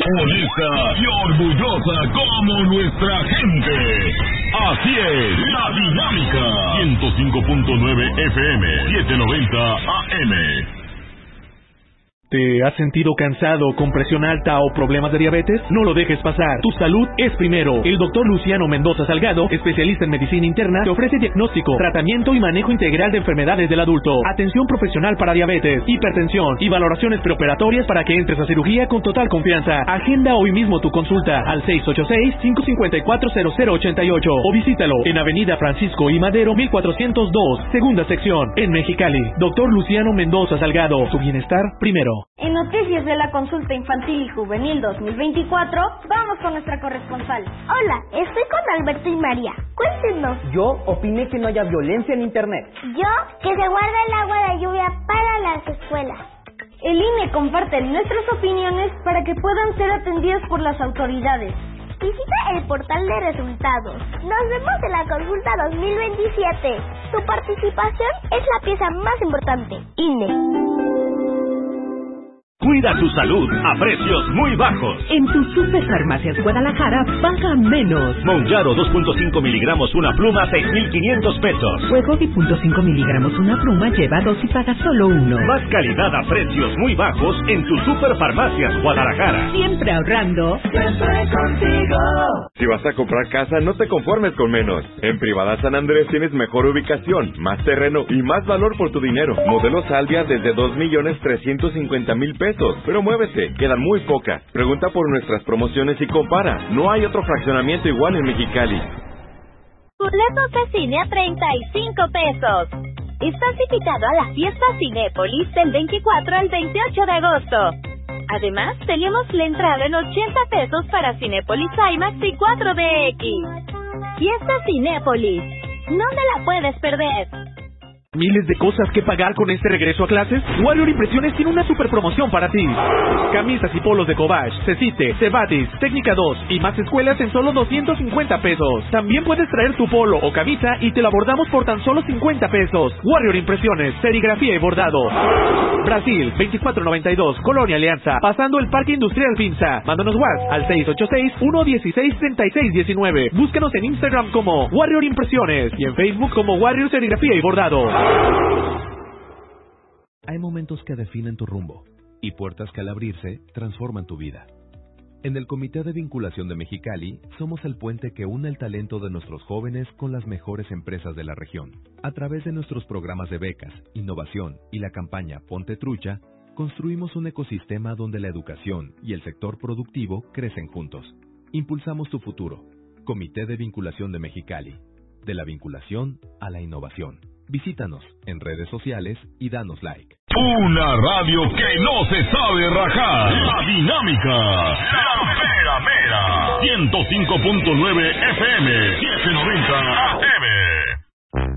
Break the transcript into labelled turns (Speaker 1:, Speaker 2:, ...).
Speaker 1: honesta y orgullosa como nuestra gente. Así es, La Dinámica. 105.9 FM, 790 AM.
Speaker 2: ¿Te has sentido cansado, con presión alta o problemas de diabetes? No lo dejes pasar. Tu salud es primero. El Dr. Luciano Mendoza Salgado, especialista en medicina interna, te ofrece diagnóstico, tratamiento y manejo integral de enfermedades del adulto, atención profesional para diabetes, hipertensión y valoraciones preoperatorias para que entres a cirugía con total confianza. Agenda hoy mismo tu consulta al 686-554-0088 o visítalo en Avenida Francisco I. Madero 1402, segunda sección, en Mexicali. Dr. Luciano Mendoza Salgado, su bienestar primero.
Speaker 3: En noticias de la consulta infantil y juvenil 2024, vamos con nuestra corresponsal.
Speaker 4: Hola, estoy con Alberto y María. Cuéntenos.
Speaker 5: Yo opiné que no haya violencia en internet.
Speaker 4: Yo, que se guarda el agua de lluvia para las escuelas.
Speaker 3: El INE comparte nuestras opiniones para que puedan ser atendidas por las autoridades.
Speaker 4: Visita el portal de resultados. Nos vemos en la consulta 2027. Tu participación es la pieza más importante. INE.
Speaker 6: Cuida tu salud a precios muy bajos.
Speaker 7: En tu Superfarmacias Guadalajara paga menos.
Speaker 6: Monjaro 2.5 miligramos una pluma, 6,500 pesos.
Speaker 7: Wegovy 0.5 miligramos una pluma, lleva 2 y paga solo 1.
Speaker 6: Más calidad a precios muy bajos en tu Superfarmacias Guadalajara.
Speaker 7: Siempre ahorrando.
Speaker 8: Siempre contigo.
Speaker 9: Si vas a comprar casa, no te conformes con menos. En Privada San Andrés tienes mejor ubicación, más terreno y más valor por tu dinero. Modelo Salvia desde 2,350,000 pesos. Pero muévete, quedan muy pocas. Pregunta por nuestras promociones y compara. No hay otro fraccionamiento igual en Mexicali.
Speaker 10: Boletos de cine a 35 pesos. Estás invitado a la fiesta Cinépolis del 24 al 28 de agosto. Además, tenemos la entrada en 80 pesos para Cinépolis IMAX y 4DX. Fiesta Cinépolis. No te la puedes perder.
Speaker 2: ¿Miles de cosas que pagar con este regreso a clases? Warrior Impresiones tiene una super promoción para ti. Camisas y polos de Cobach, Cecite, Cebatis, Técnica 2 y más escuelas en solo 250 pesos. También puedes traer tu polo o camisa y te lo bordamos por tan solo 50 pesos. Warrior Impresiones, serigrafía y bordado. Brasil, 2492, Colonia Alianza, pasando el Parque Industrial Pinza. Mándanos WhatsApp al 686-116-3619. Búscanos en Instagram como Warrior Impresiones y en Facebook como Warrior Serigrafía y Bordado.
Speaker 11: Hay momentos que definen tu rumbo y puertas que al abrirse transforman tu vida. En el Comité de Vinculación de Mexicali somos el puente que une el talento de nuestros jóvenes con las mejores empresas de la región. A través de nuestros programas de becas, innovación y la campaña Ponte Trucha, construimos un ecosistema donde la educación y el sector productivo crecen juntos. Impulsamos tu futuro. Comité de Vinculación de Mexicali. De la vinculación a la innovación. Visítanos en redes sociales y danos like.
Speaker 1: Una radio que no se sabe rajar. La Dinámica. La Mera Mera. 105.9 FM. 790 AM.